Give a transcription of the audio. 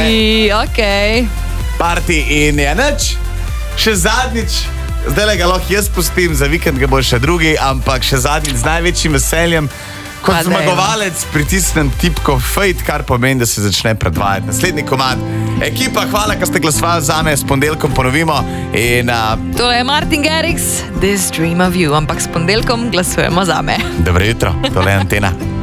Okay. Party in je nič. Še zadnjič, zdaj ga lahko jaz pustim, za vikend ga bo še drugi, ampak še zadnjič z največjim veseljem. Kot zmagovalec pritisnem tipko Fate, kar pomeni, da se začne predvajati naslednji komad. Ekipa, hvala, da ste glasovali za me, s ponedeljkom ponovimo. To je Martin Garrix, This Dream of You, ampak s ponedeljkom glasujemo za me. Dobro jutro, tole je Antena.